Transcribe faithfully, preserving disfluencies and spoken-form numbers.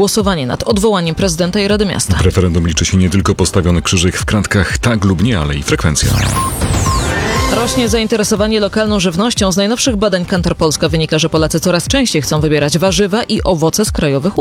głosowanie nad odwołaniem prezydenta i Rady Miasta. W referendum liczy się nie tylko postawiony krzyżyk w kratkach tak lub nie, ale i frekwencja. Rośnie zainteresowanie lokalną żywnością. Z najnowszych badań Kantar Polska wynika, że Polacy coraz częściej chcą wybierać warzywa i owoce z krajowych